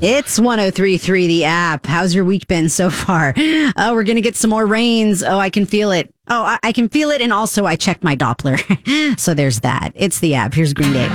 It's 103.3 The App. How's your week been so far? Oh, we're going to get some more rains. Oh, I can feel it. Oh, I can feel it. And also, I checked my Doppler. So there's that. It's The App. Here's Green Day.